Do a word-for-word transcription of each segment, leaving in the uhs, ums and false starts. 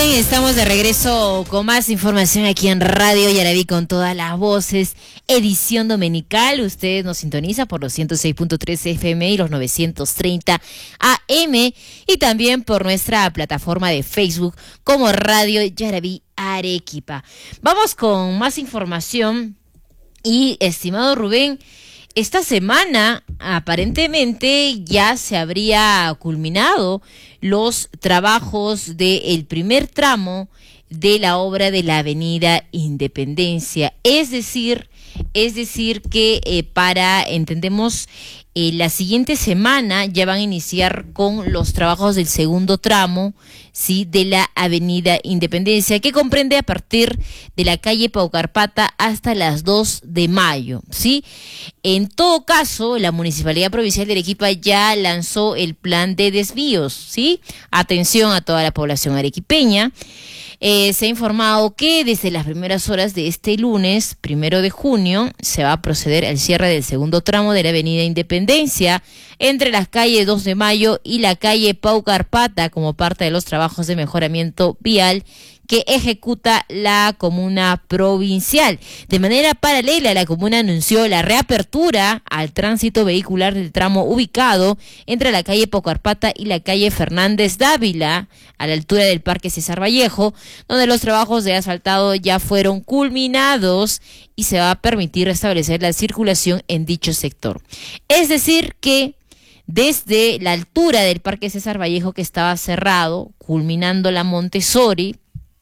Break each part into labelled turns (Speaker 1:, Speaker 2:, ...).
Speaker 1: bien, estamos de regreso con más información aquí en Radio Yaraví con todas las voces, edición dominical. Usted nos sintoniza por los ciento seis punto tres F M y los novecientos treinta A M y también por nuestra plataforma de Facebook como Radio Yaraví Arequipa. Vamos con más información y, estimado Rubén, esta semana aparentemente ya se habría culminado los trabajos del primer tramo de la obra de la Avenida Independencia. Es decir, es decir que eh, para, entendemos, eh, la siguiente semana ya van a iniciar con los trabajos del segundo tramo, sí, de la Avenida Independencia, que comprende a partir de la calle Paucarpata hasta las dos de mayo, sí. En todo caso, la Municipalidad Provincial de Arequipa ya lanzó el plan de desvíos, sí. Atención a toda la población arequipeña. Eh, se ha informado que desde las primeras horas de este lunes, primero de junio, se va a proceder al cierre del segundo tramo de la Avenida Independencia entre las calles dos de mayo y la calle Paucarpata como parte de los trabajos de mejoramiento vial que ejecuta la comuna provincial. De manera paralela, la comuna anunció la reapertura al tránsito vehicular del tramo ubicado entre la calle Paucarpata y la calle Fernández Dávila, a la altura del Parque César Vallejo, donde los trabajos de asfaltado ya fueron culminados y se va a permitir restablecer la circulación en dicho sector. Es decir que desde la altura del Parque César Vallejo, que estaba cerrado, culminando la Montessori,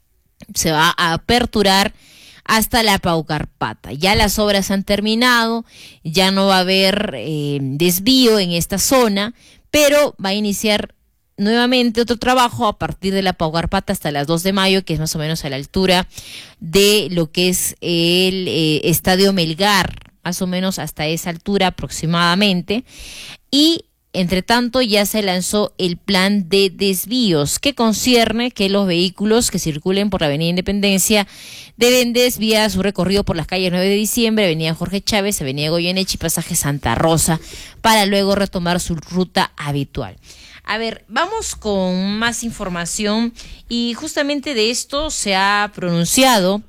Speaker 1: se va a aperturar hasta la Paucarpata. Ya las obras han terminado, ya no va a haber eh, desvío en esta zona, pero va a iniciar nuevamente otro trabajo a partir de la Paucarpata hasta las dos de mayo, que es más o menos a la altura de lo que es el eh, Estadio Melgar, más o menos hasta esa altura aproximadamente. Y entre tanto, ya se lanzó el plan de desvíos que concierne que los vehículos que circulen por la Avenida Independencia deben desviar su recorrido por las calles nueve de diciembre, Avenida Jorge Chávez, Avenida Goyeneche y Pasaje Santa Rosa para luego retomar su ruta habitual. A ver, vamos con más información y justamente de esto se ha pronunciado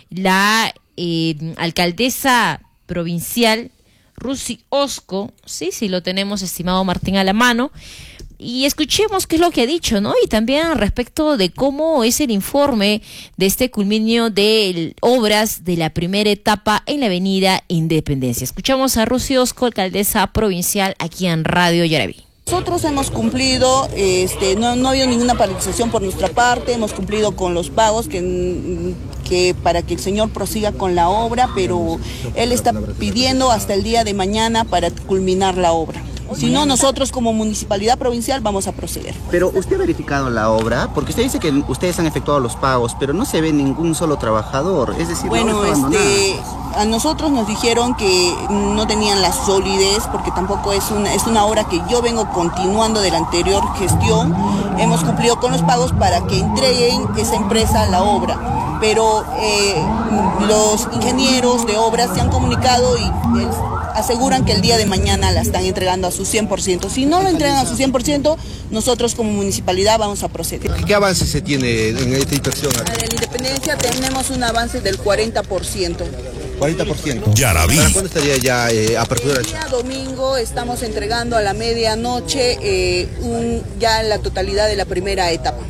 Speaker 1: la eh, alcaldesa provincial Rusi Osco, sí, sí lo tenemos, estimado Martín, a la mano, y escuchemos qué es lo que ha dicho, ¿no? Y también respecto de cómo es el informe de este culminio de obras de la primera etapa en la Avenida Independencia. Escuchamos a Rusi Osco, alcaldesa provincial, aquí en Radio Yaraví.
Speaker 2: Nosotros hemos cumplido, este, no, no ha habido ninguna paralización por nuestra parte, hemos cumplido con los pagos que, que para que el señor prosiga con la obra, pero él está pidiendo hasta el día de mañana para culminar la obra. Si no, nosotros como Municipalidad Provincial vamos a proceder.
Speaker 3: Pero usted ha verificado la obra, porque usted dice que ustedes han efectuado los pagos, pero no se ve ningún solo trabajador, es decir,
Speaker 2: bueno, este, a nosotros nos dijeron que no tenían la solidez, porque tampoco es una, es una obra que yo vengo continuando de la anterior gestión. Hemos cumplido con los pagos para que entreguen esa empresa la obra, pero eh, los ingenieros de obras se han comunicado y eh, aseguran que el día de mañana la están entregando a su cien por ciento. Si no lo entregan a su cien por ciento, nosotros como municipalidad vamos a proceder.
Speaker 4: ¿Qué avance se tiene en esta inspección?
Speaker 2: En la Independencia tenemos un avance del cuarenta por ciento.
Speaker 4: cuarenta por ciento.
Speaker 5: Yaraví.
Speaker 4: ¿Para cuándo estaría ya eh, apertura?
Speaker 2: El día domingo estamos entregando a la medianoche eh, un, ya la totalidad de la primera etapa.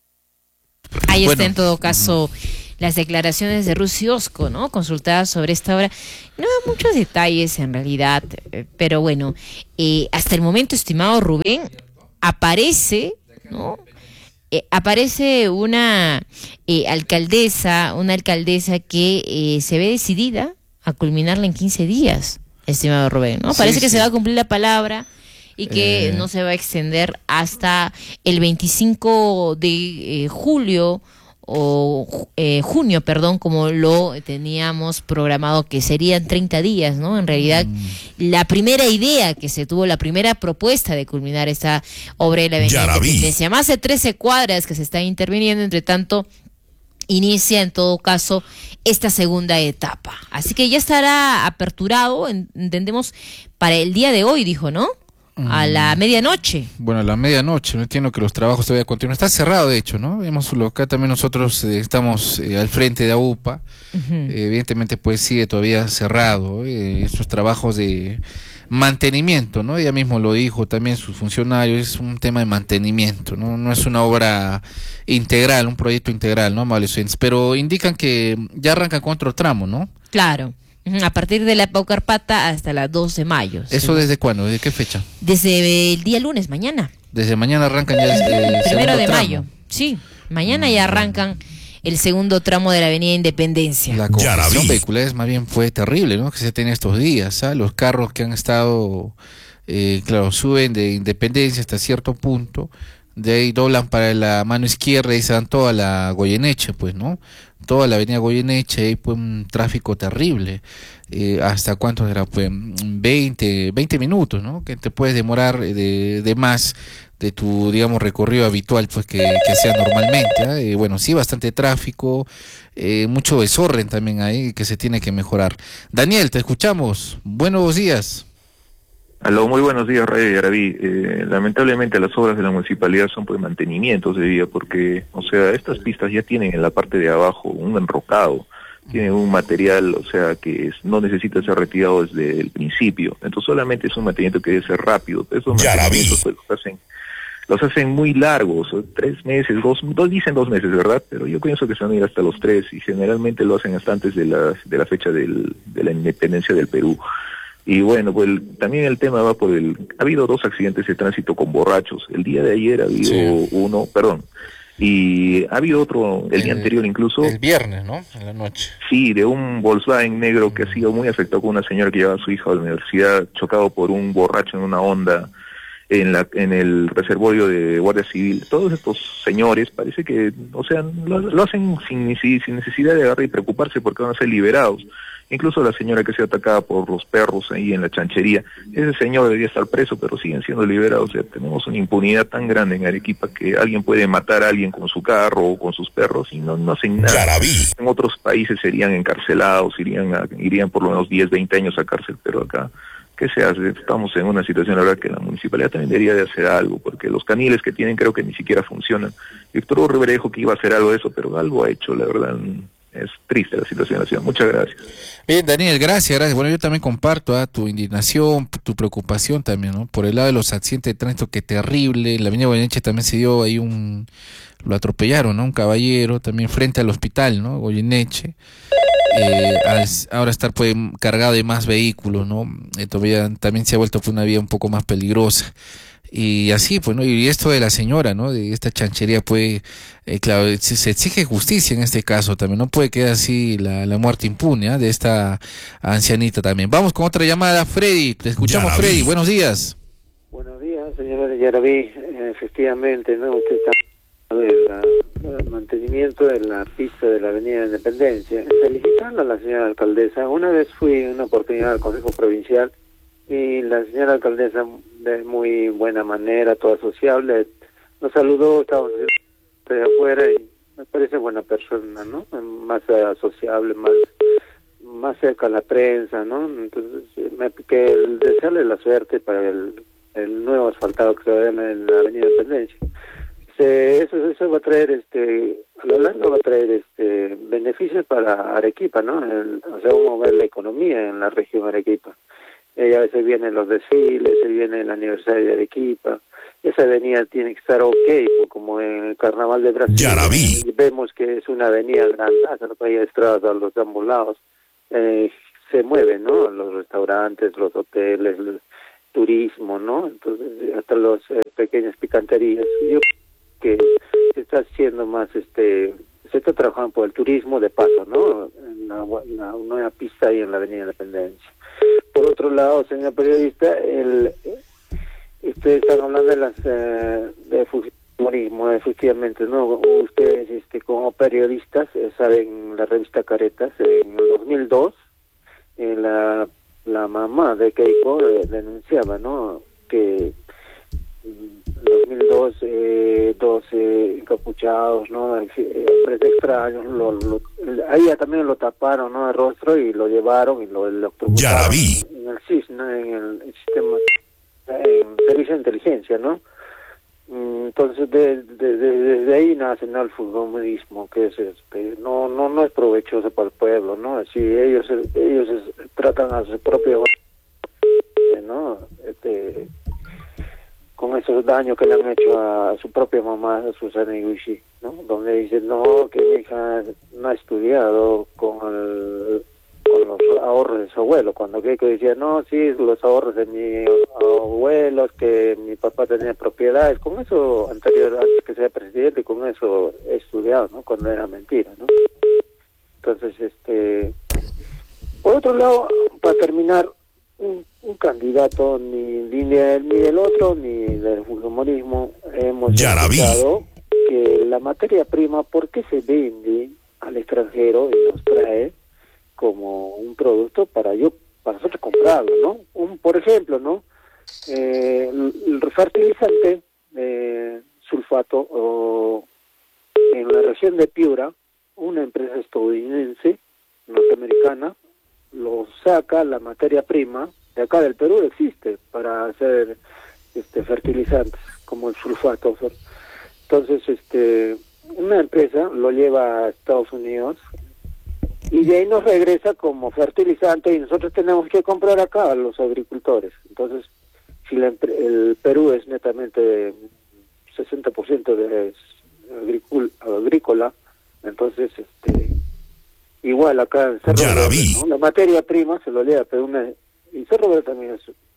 Speaker 1: Ahí
Speaker 5: Bueno.
Speaker 1: está en todo caso las declaraciones de Rusi Osco, ¿no? Consultadas sobre esta obra. No hay muchos detalles en realidad, eh, pero bueno, eh, hasta el momento, estimado Rubén, aparece, ¿no? Eh, aparece una eh, alcaldesa, una alcaldesa que eh, se ve decidida a culminarla en quince días, estimado Rubén, ¿no?
Speaker 4: Sí,
Speaker 1: Parece que
Speaker 4: sí.
Speaker 1: se va a cumplir la palabra y que
Speaker 4: Eh.
Speaker 1: no se va a extender hasta el veinticinco de eh, julio o eh, junio, perdón, como lo teníamos programado, que serían treinta días, ¿no? En realidad, mm. la primera idea que se tuvo, la primera propuesta de culminar esta obra de la Avenida Independencia, más de trece cuadras que se están interviniendo, entre tanto, inicia en todo caso esta segunda etapa. Así que ya estará aperturado, entendemos, para el día de hoy, dijo, ¿no? a la medianoche.
Speaker 5: Bueno, a la medianoche, no entiendo que los trabajos todavía continúan. Está cerrado, de hecho, ¿no? Hemos, acá también nosotros eh, estamos eh, al frente de A U P A. Uh-huh. eh, evidentemente, pues sigue todavía cerrado eh, estos trabajos de mantenimiento, ¿no? Ella mismo lo dijo también, sus funcionarios, es un tema de mantenimiento, ¿no? No es una obra integral, un proyecto integral, ¿no, amables oyentes? Pero indican que ya arrancan con otro tramo, ¿no?
Speaker 1: Claro. A partir de la Paucarpata hasta las dos de mayo.
Speaker 5: ¿Eso desde cuándo? ¿Desde qué fecha?
Speaker 1: Desde el día lunes, mañana.
Speaker 5: Desde mañana arrancan ya el, el
Speaker 1: primero de
Speaker 5: tramo.
Speaker 1: mayo. Sí, mañana ya arrancan el segundo tramo de la Avenida Independencia.
Speaker 5: La congestión vehicular es más bien fue terrible, ¿no? Que se tiene estos días, ¿ah? Los carros que han estado, eh, claro, suben de Independencia hasta cierto punto, de ahí doblan para la mano izquierda y se dan toda la Goyeneche, pues, ¿no? Toda la avenida Goyeneche, ahí pues un tráfico terrible. Eh, ¿Hasta cuánto será? Pues veinte, veinte minutos, ¿no? Que te puedes demorar de, de más de tu, digamos, recorrido habitual, pues que, que sea normalmente. ¿eh? Eh, bueno, sí, bastante tráfico, eh, mucho desorden también ahí que se tiene que mejorar. Daniel, te escuchamos. Buenos días.
Speaker 6: Aló, muy buenos días, Radio Yaraví. Eh, lamentablemente las obras de la municipalidad son por mantenimientos de vía, porque, o sea, estas pistas ya tienen en la parte de abajo un enrocado, tienen un material, o sea, que es, no necesita ser retirado desde el principio, entonces solamente es un mantenimiento que debe ser rápido. Esos mantenimientos pues, los hacen los hacen muy largos, tres meses, dos, dos dicen dos meses, ¿verdad? Pero yo pienso que se van a ir hasta los tres, y generalmente lo hacen hasta antes de la, de la fecha del, de la independencia del Perú. Y bueno, pues el, también el tema va por el... Ha habido dos accidentes de tránsito con borrachos. El día de ayer ha habido sí. uno, perdón, y ha habido otro el, el día anterior incluso.
Speaker 5: El viernes, ¿no? En la noche.
Speaker 6: Sí, de un Volkswagen negro que ha sido muy afectado con una señora que llevaba a su hija a la universidad, chocado por un borracho en una Honda en la en el reservorio de Guardia Civil. Todos estos señores parece que, o sea, lo, lo hacen sin, sin necesidad de agarrar y preocuparse porque van a ser liberados. Incluso la señora que se atacaba por los perros ahí en la chanchería, ese señor debería estar preso, pero siguen siendo liberados. O sea, tenemos una impunidad tan grande en Arequipa que alguien puede matar a alguien con su carro o con sus perros y no, no hacen nada. Yaraví. En otros países serían encarcelados, irían a, irían por lo menos diez, veinte años a cárcel, pero acá, ¿qué se hace? Estamos en una situación, la verdad, que la municipalidad también debería de hacer algo, porque los caniles que tienen creo que ni siquiera funcionan. Víctor Hugo Rivera dijo que iba a hacer algo de eso, pero algo ha hecho, la verdad. Es triste la situación de la ciudad. Muchas gracias.
Speaker 5: Bien, Daniel, gracias, gracias. Bueno, yo también comparto ¿eh? tu indignación, tu preocupación también, ¿no? Por el lado de los accidentes de tránsito, que terrible. En la avenida Goyeneche también se dio ahí un... Lo atropellaron, ¿no? Un caballero, también frente al hospital, ¿no? Goyeneche. Eh, al, ahora estar pues cargado de más vehículos, ¿no? Eh, todavía también se ha vuelto pues, una vía un poco más peligrosa. Y así, pues, ¿no? Y esto de la señora, ¿no? De esta chanchería, pues, eh, claro, se, se exige justicia en este caso también. No puede quedar así la, la muerte impune, ¿eh? De esta ancianita también. Vamos con otra llamada, Freddy. Te escuchamos, Yaraví. Freddy. Buenos días.
Speaker 7: Buenos días, señor Yaraví. Efectivamente, ¿no? Usted está hablando del mantenimiento de la pista de la Avenida Independencia. Felicitando a la señora alcaldesa. Una vez fui en una oportunidad al Consejo Provincial y la señora alcaldesa, de muy buena manera, toda sociable, nos saludó, estábamos de afuera y me parece buena persona, ¿no? Más uh, sociable, más más cerca a la prensa, ¿no? Entonces, me, que el, desearle la suerte para el, el nuevo asfaltado que se va a dar en la Avenida Independencia. Se, eso, eso va a traer, este, a lo largo va a traer este beneficios para Arequipa, ¿no? El, o sea, mover la economía en la región Arequipa. Eh, a veces vienen los desfiles, se viene el aniversario de Arequipa. Esa avenida tiene que estar ok, como en el Carnaval de Brasil.
Speaker 8: Yaraví.
Speaker 7: Vemos que es una avenida grande, no hay estradas a los ambos lados. Eh, se mueven, ¿no? Los restaurantes, los hoteles, el turismo, ¿no? Entonces, hasta las eh, pequeñas picanterías. Yo creo que se está haciendo más, este, se está trabajando por el turismo de paso, ¿no? Una, una nueva pista ahí en la Avenida Independencia. Por otro lado, señor periodista, el, ustedes están hablando de las eh, de fujimorismo, efectivamente, ¿no? Ustedes, este, como periodistas, eh, saben la revista Caretas, en el dos mil dos, eh, la, la mamá de Keiko eh, denunciaba, ¿no? Que en dos mil dos, eh, dos eh, encapuchados, ¿no? Eh, hombres extraños, lo, lo, a ella también lo taparon, ¿no? El rostro y lo llevaron y lo electrocutaron en el S I S, ¿no? En el, el sistema en servicio de inteligencia, ¿no? Entonces de, de, de, desde ahí nace, ¿no?, el fujimorismo, que es este, no no no es provechoso para el pueblo, ¿no? Así ellos ellos es, tratan a su propio, ¿no? Este, con esos daños que le han hecho a su propia mamá, a Susana Iguchi, ¿no? Donde dicen, no, que mi hija no ha estudiado con el, con los ahorros de su abuelo, cuando Keiko decía, no, sí, los ahorros de mi abuelo, que mi papá tenía propiedades, con eso, anterior, antes que sea presidente, con eso he estudiado, ¿no?, cuando era mentira, ¿no? Entonces, este, por otro lado, para terminar, un, un candidato ni, ni, del, ni del otro, ni del fujimorismo, hemos escuchado que la materia prima, ¿por qué se vende al extranjero y nos trae como un producto para yo para nosotros comprarlo, ¿no? Un, por ejemplo, ¿no? Eh, el, el fertilizante eh, sulfato o, en la región de Piura, una empresa estadounidense, norteamericana, lo saca la materia prima de acá del Perú, existe para hacer este fertilizantes como el sulfato. Entonces, este, una empresa lo lleva a Estados Unidos y de ahí nos regresa como fertilizante y nosotros tenemos que comprar acá a los agricultores. Entonces, si la, el Perú es netamente sesenta por ciento de agrícola, entonces este igual acá en Cerro Verde, ¿no?, la materia prima se lo lleva, pero una, y Cerro Verde también es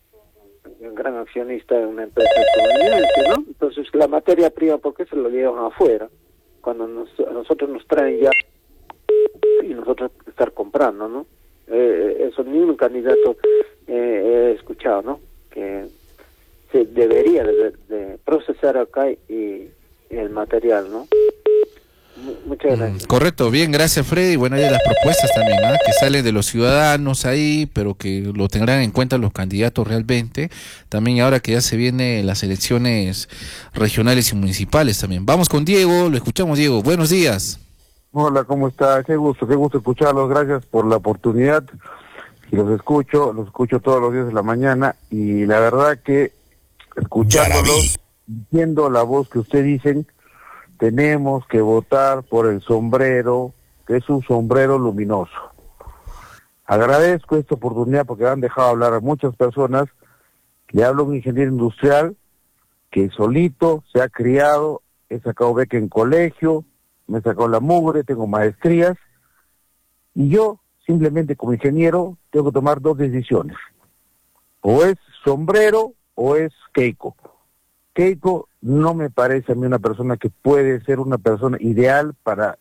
Speaker 7: un gran accionista de una empresa estadounidense, ¿no? Entonces la materia prima, ¿por qué se lo llevan afuera? Cuando nos, a nosotros nos traen ya y nosotros estar comprando, ¿no? Eh, eso ni un candidato eh, he escuchado, ¿no?, que se debería de, de procesar acá y, y el material, ¿no? Muchas gracias.
Speaker 5: Mm, correcto, bien, gracias Freddy. Bueno, hay las propuestas también, ¿ah?, que salen de los ciudadanos ahí, pero que lo tendrán en cuenta los candidatos realmente. También ahora que ya se vienen las elecciones regionales y municipales también. Vamos con Diego, lo escuchamos, Diego. Buenos días.
Speaker 8: Hola, ¿cómo está? Qué gusto, qué gusto escucharlos. Gracias por la oportunidad. Y los escucho, los escucho todos los días de la mañana. Y la verdad que escuchándolos, viendo la voz que ustedes dicen, tenemos que votar por el sombrero, que es un sombrero luminoso. Agradezco esta oportunidad porque han dejado hablar a muchas personas. Le hablo a un ingeniero industrial que solito se ha criado, he sacado beca en colegio, me he sacado la mugre, tengo maestrías, y yo simplemente como ingeniero tengo que tomar dos decisiones. O es sombrero o es Keiko. Keiko no me parece a mí una persona que puede ser una persona ideal para...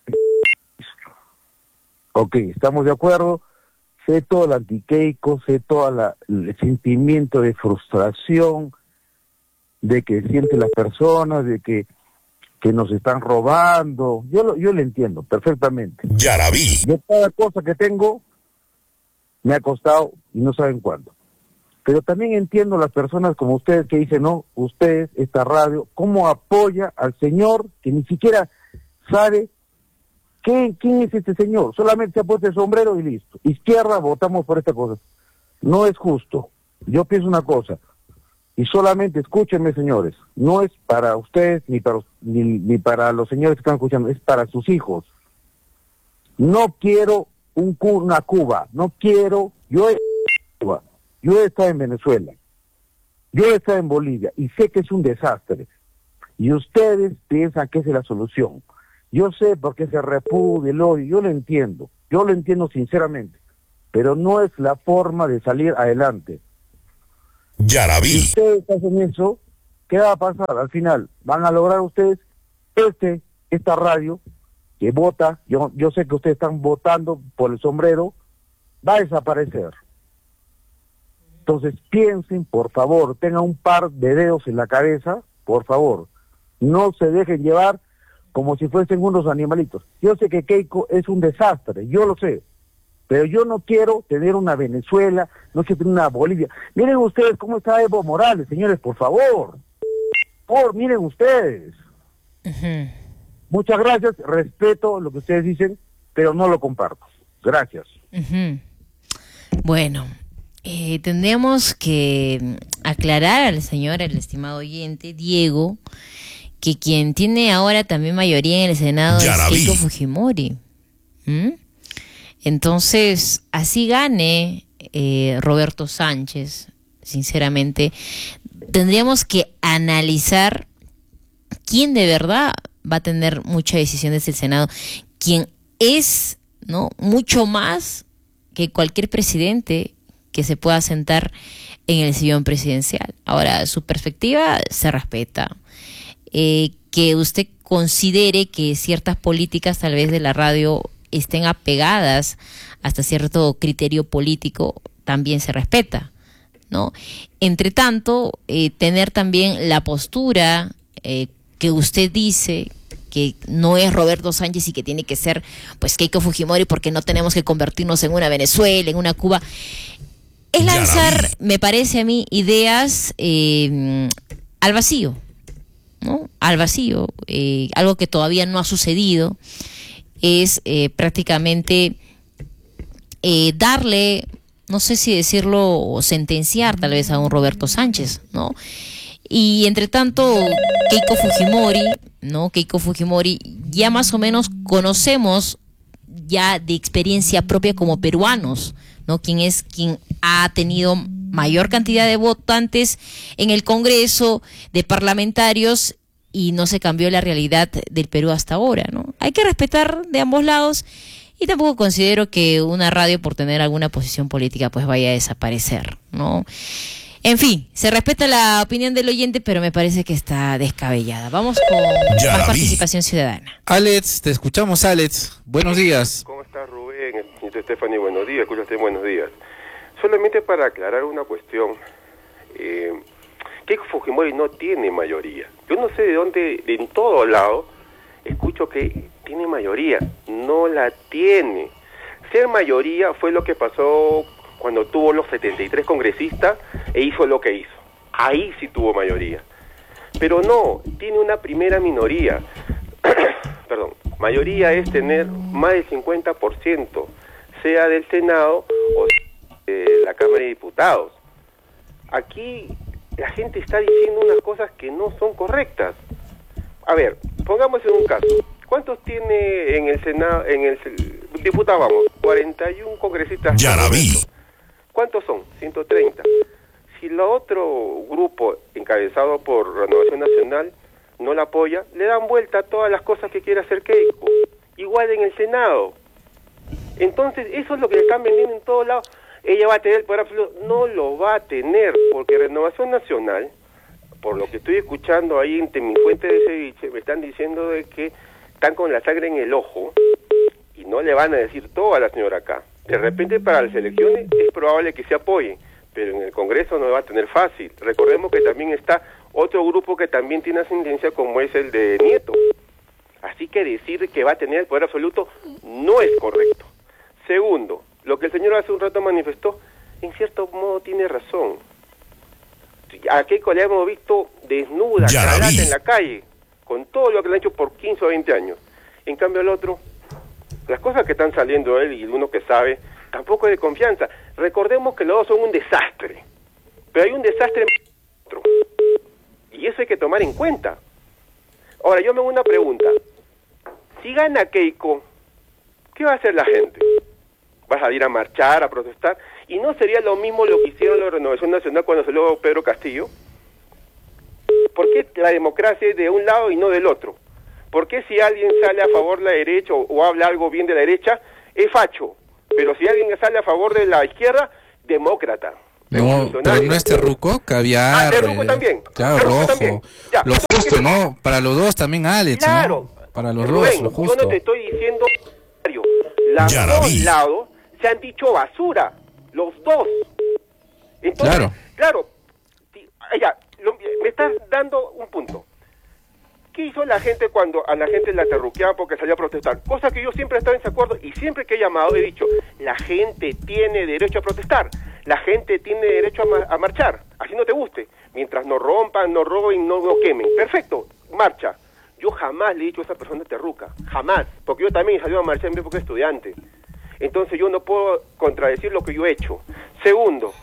Speaker 8: Ok, estamos de acuerdo, sé todo el anti-Keiko, sé todo la, el sentimiento de frustración, de que sienten las personas, de que, que nos están robando, yo lo, yo lo entiendo perfectamente.
Speaker 9: Ya la vi.
Speaker 8: Yo cada cosa que tengo me ha costado y no saben cuándo. Pero también entiendo las personas como ustedes que dicen, no, ustedes, esta radio, cómo apoya al señor que ni siquiera sabe qué, quién es este señor. Solamente se ha puesto el sombrero y listo. Izquierda, votamos por esta cosa. No es justo. Yo pienso una cosa, y solamente escúchenme, señores, no es para ustedes ni para, ni, ni para los señores que están escuchando, es para sus hijos. No quiero un, una Cuba, no quiero... Yo he... Cuba. Yo he estado en Venezuela, yo he estado en Bolivia y sé que es un desastre. Y ustedes piensan que esa es la solución. Yo sé por qué se repudia el odio, yo lo entiendo, yo lo entiendo sinceramente, pero no es la forma de salir adelante.
Speaker 9: Ya la vi.
Speaker 8: Si ustedes hacen eso, ¿qué va a pasar? Al final, van a lograr ustedes este, esta radio que vota, yo, yo sé que ustedes están votando por el sombrero, va a desaparecer. Entonces piensen, por favor, tengan un par de dedos en la cabeza, por favor. No se dejen llevar como si fuesen unos animalitos. Yo sé que Keiko es un desastre, yo lo sé. Pero yo no quiero tener una Venezuela, no quiero tener una Bolivia. Miren ustedes cómo está Evo Morales, señores, por favor. Por, miren ustedes. Uh-huh. Muchas gracias, respeto lo que ustedes dicen, pero no lo comparto. Gracias.
Speaker 1: Uh-huh. Bueno. eh, tendríamos que aclarar al señor, al estimado oyente, Diego, que quien tiene ahora también mayoría en el Senado
Speaker 9: Yaraví.
Speaker 1: es Keiko Fujimori. ¿Mm? Entonces, así gane eh, Roberto Sánchez, sinceramente, tendríamos que analizar quién de verdad va a tener muchas decisiones del Senado, quién es, ¿no?, mucho más que cualquier presidente que se pueda sentar en el sillón presidencial. Ahora, su perspectiva se respeta. Eh, que usted considere que ciertas políticas tal vez de la radio estén apegadas hasta cierto criterio político también se respeta, ¿no? Entre tanto, eh, tener también la postura eh, que usted dice que no es Roberto Sánchez y que tiene que ser pues Keiko Fujimori porque no tenemos que convertirnos en una Venezuela, en una Cuba, es lanzar, me parece a mí, ideas eh, al vacío, ¿no? Al vacío, eh, algo que todavía no ha sucedido, es eh, prácticamente eh, darle, no sé si decirlo, o sentenciar tal vez a un Roberto Sánchez, ¿no? Y entre tanto, Keiko Fujimori, ¿no? Keiko Fujimori, ya más o menos conocemos ya de experiencia propia como peruanos, ¿no? Quien es quien ha tenido mayor cantidad de votantes en el Congreso, de parlamentarios, y no se cambió la realidad del Perú hasta ahora, ¿no? Hay que respetar de ambos lados, y tampoco considero que una radio por tener alguna posición política pues vaya a desaparecer, ¿no? En fin, se respeta la opinión del oyente, pero me parece que está descabellada. Vamos con
Speaker 9: Ya
Speaker 1: más
Speaker 9: la vi.
Speaker 1: participación ciudadana.
Speaker 5: Alex, te escuchamos, Alex. Buenos días.
Speaker 10: ¿Cómo estás, Rubén? Señorita Stephanie, buenos días. Escúchate, buenos días. Solamente para aclarar una cuestión. Eh, Keiko Fujimori no tiene mayoría. Yo no sé de dónde, de en todo lado, escucho que tiene mayoría. No la tiene. Ser mayoría fue lo que pasó cuando tuvo los setenta y tres congresistas e hizo lo que hizo. Ahí sí tuvo mayoría. Pero no, tiene una primera minoría. Perdón, mayoría es tener más del cincuenta por ciento, sea del Senado o de la Cámara de Diputados. Aquí la gente está diciendo unas cosas que no son correctas. A ver, pongamos en un caso. ¿Cuántos tiene en el Senado, en el diputado, vamos, cuarenta y uno congresistas?
Speaker 9: Ya la vi.
Speaker 10: ¿Cuántos son? ciento treinta. Si el otro grupo encabezado por Renovación Nacional no la apoya, le dan vuelta a todas las cosas que quiere hacer Keiko. Igual en el Senado. Entonces, eso es lo que le están vendiendo en todos lados. Ella va a tener el poder absoluto. No lo va a tener, porque Renovación Nacional, por lo que estoy escuchando ahí entre mi fuente de ceviche, me están diciendo de que están con la sangre en el ojo y no le van a decir todo a la señora acá. De repente para las elecciones es probable que se apoye, pero en el Congreso no va a tener fácil. Recordemos que también está otro grupo que también tiene ascendencia, como es el de Nieto. Así que decir que va a tener el poder absoluto no es correcto. Segundo, lo que el señor hace un rato manifestó, en cierto modo tiene razón. A Keiko le hemos visto desnuda, calata en la calle, con todo lo que le han hecho por quince o veinte años. En cambio el otro, las cosas que están saliendo él y uno que sabe, tampoco es de confianza. Recordemos que los dos son un desastre, pero hay un desastre en otro, y eso hay que tomar en cuenta. Ahora, yo me hago una pregunta. Si gana Keiko, ¿qué va a hacer la gente? ¿Va a salir a marchar, a protestar? ¿Y no sería lo mismo lo que hicieron la Renovación Nacional cuando salió Pedro Castillo? ¿Por qué la democracia es de un lado y no del otro? ¿Por qué si alguien sale a favor de la derecha o, o habla algo bien de la derecha, es facho? Pero si alguien sale a favor de la izquierda, demócrata.
Speaker 5: No, pero no es terruco, caviar.
Speaker 10: Ah, terruco
Speaker 5: eh,
Speaker 10: también.
Speaker 5: Claro,
Speaker 10: Terruco
Speaker 5: rojo.
Speaker 10: también. Ya.
Speaker 5: Lo justo, ¿no? Para los dos también, Alex,
Speaker 10: Claro.
Speaker 5: ¿no? Para los
Speaker 10: Rubén,
Speaker 5: dos, lo justo.
Speaker 10: yo no te estoy diciendo... Los dos lados se han dicho basura. Los dos. Entonces,
Speaker 5: Claro.
Speaker 10: Claro. Ya, lo- me estás dando un punto. ¿Qué hizo la gente cuando a la gente la terruqueaban porque salía a protestar? Cosa que yo siempre he estado en desacuerdo y siempre que he llamado he dicho, la gente tiene derecho a protestar, la gente tiene derecho a, ma- a marchar, así no te guste, mientras no rompan, no roben, no, no quemen. Perfecto, marcha. Yo jamás le he dicho a esa persona terruca, jamás, porque yo también he salido a marchar en mi época de estudiante. Entonces yo no puedo contradecir lo que yo he hecho. Segundo,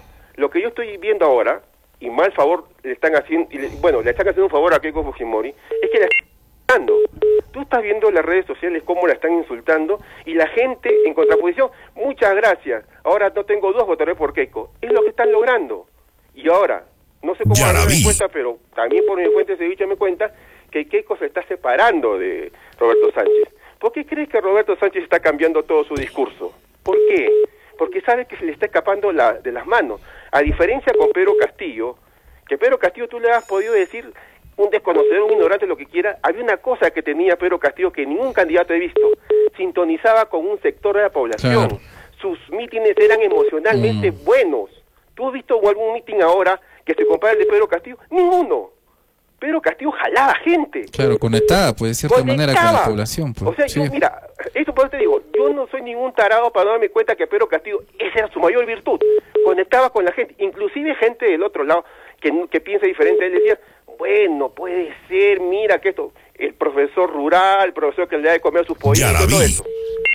Speaker 10: Lo que yo estoy viendo ahora, y mal favor le están haciendo, y le, bueno, le están haciendo un favor a Keiko Fujimori, es que la están insultando. Tú estás viendo en las redes sociales cómo la están insultando, y la gente en contraposición, muchas gracias, ahora no tengo dos, votaré por Keiko. Es lo que están logrando. Y ahora, no sé cómo darme cuenta, pero también por mi fuente de dicho me cuenta que Keiko se está separando de Roberto Sánchez. ¿Por qué crees que Roberto Sánchez está cambiando todo su discurso? ¿Por qué? Porque sabe que se le está escapando la, de las manos. A diferencia con Pedro Castillo, que Pedro Castillo tú le has podido decir, un desconocedor, un ignorante, lo que quiera, había una cosa que tenía Pedro Castillo que ningún candidato he visto, sintonizaba con un sector de la población. Claro. Sus mítines eran emocionalmente mm. buenos. ¿Tú has visto algún mítin ahora que se compara al de Pedro Castillo? Ninguno. Pedro Castillo jalaba gente.
Speaker 5: Claro, conectada, pues, de cierta conectaba. manera con la población. Pues.
Speaker 10: O sea, sí. yo, mira, eso por eso te digo, yo no soy ningún tarado para darme cuenta que Pedro Castillo, esa era su mayor virtud. Conectaba con la gente, inclusive gente del otro lado que, que piensa diferente. Él decía, bueno, puede ser, mira que esto, el profesor rural, el profesor que le da de comer a sus pollitos, todo eso.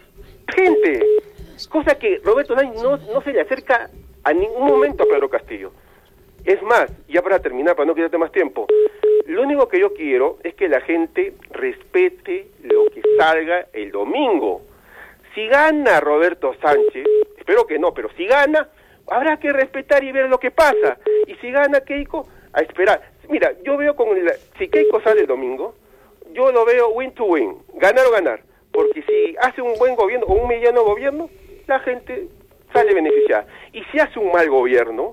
Speaker 10: Gente, cosa que Roberto Sánchez no, no se le acerca a ningún momento a Pedro Castillo. Es más, ya para terminar, para no quitarte más tiempo, lo único que yo quiero es que la gente respete lo que salga el domingo. Si gana Roberto Sánchez, espero que no, pero si gana, habrá que respetar y ver lo que pasa. Y si gana Keiko, a esperar. Mira, yo veo con el, si Keiko sale el domingo, yo lo veo win to win, ganar o ganar. Porque si hace un buen gobierno o un mediano gobierno, la gente sale beneficiada. Y si hace un mal gobierno,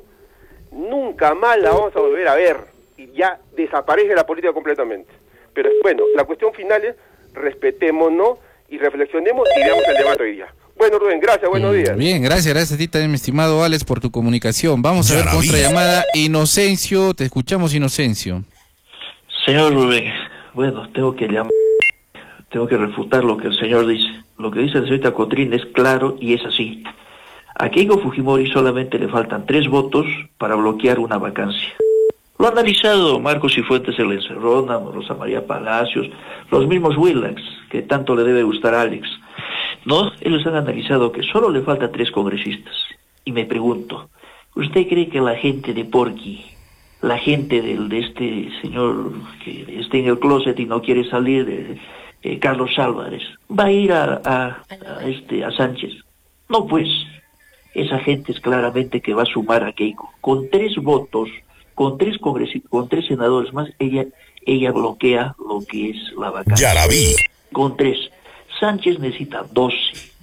Speaker 10: nunca más la vamos a volver a ver y ya desaparece la política completamente. Pero bueno, la cuestión final es respetémonos y reflexionemos y veamos el debate hoy día. Bueno, Rubén, gracias, buenos
Speaker 5: mm,
Speaker 10: días.
Speaker 5: Bien, gracias, gracias a ti también, mi estimado Alex, por tu comunicación. Vamos a ver con otra llamada. Inocencio, te escuchamos, Inocencio.
Speaker 11: Señor Rubén, bueno, tengo que llamar, tengo que refutar lo que el señor dice. Lo que dice el señor Cotrín es claro y es así. A Keiko Fujimori solamente le faltan tres votos para bloquear una vacancia. Lo ha analizado Marcos Cifuentes en La Encerrona, Rosa María Palacios, los mismos Willax, que tanto le debe gustar a Alex. No, ellos han analizado que solo le faltan tres congresistas. Y me pregunto, ¿usted cree que la gente de Porqui, la gente del, de este señor que está en el closet y no quiere salir, de, de Carlos Álvarez, va a ir a, a, a, este, a Sánchez? No, pues. Esa gente es claramente que va a sumar a Keiko. Con tres votos, con tres congresistas, con tres senadores más, ella ella bloquea lo que es la vacancia.
Speaker 9: Ya la vi.
Speaker 11: Con tres. Sánchez necesita doce.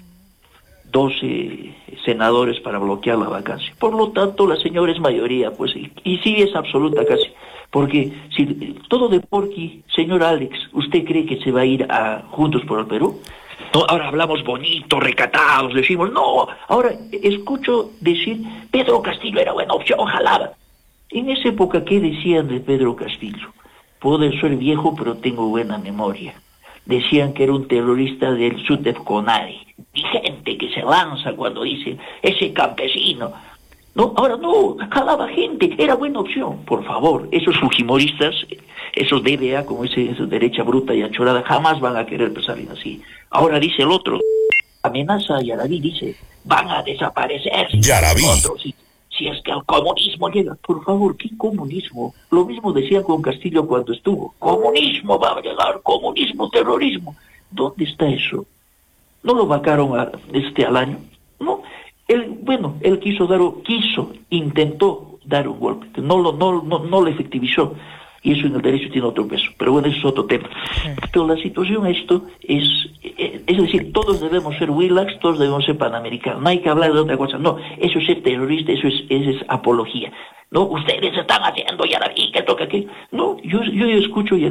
Speaker 11: doce senadores para bloquear la vacancia. Por lo tanto, la señora es mayoría, pues, y, y sí es absoluta casi. Porque si todo de Porqui, señor Alex, ¿usted cree que se va a ir a Juntos por el Perú? No, ahora hablamos bonito, recatados, decimos, no, ahora escucho decir, Pedro Castillo era buena opción, ojalá. En esa época, ¿qué decían de Pedro Castillo? Puedo ser viejo, pero tengo buena memoria. Decían que era un terrorista del Sudefconari. Y gente que se lanza cuando dicen, ese campesino. No, ahora no, jalaba gente, era buena opción. Por favor, esos fujimoristas, esos D B A, como ese, esa derecha bruta y achorada, jamás van a querer salir así. Ahora dice el otro, amenaza a Yaraví, dice, van a desaparecer.
Speaker 9: Yaraví.
Speaker 11: Otros, si, si es que el comunismo llega. Por favor, ¿qué comunismo? Lo mismo decían con Castillo cuando estuvo. Comunismo va a llegar, comunismo, terrorismo. ¿Dónde está eso? ¿No lo vacaron a, este, al año? No. Él, bueno, él quiso dar, quiso, intentó dar un golpe, no lo, no, no, no lo efectivizó, y eso en el derecho tiene otro peso, pero bueno, eso es otro tema. Pero la situación esto es, es decir, todos debemos ser Willax, todos debemos ser panamericanos, no hay que hablar de otra cosa, no, eso es ser terrorista, eso es, eso es apología, no, ustedes están haciendo Yaraví, que toca aquí, no, yo, yo escucho Yaraví.